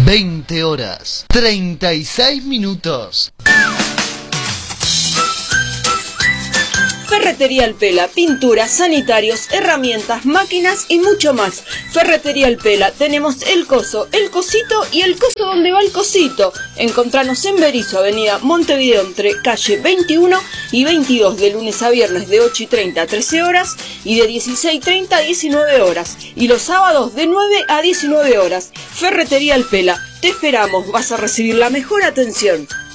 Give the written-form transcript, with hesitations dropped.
20 horas, 36 minutos. Ferretería El Pela, pinturas, sanitarios, herramientas, máquinas y mucho más. Ferretería El Pela, tenemos el coso, el cosito y el coso donde va el cosito. Encontranos en Berisso, avenida Montevideo, entre calle 21 y 22, de lunes a viernes de 8:30 a 13 horas y de 16:30 a 19 horas. Y los sábados de 9 a 19 horas. Ferretería El Pela, te esperamos, vas a recibir la mejor atención.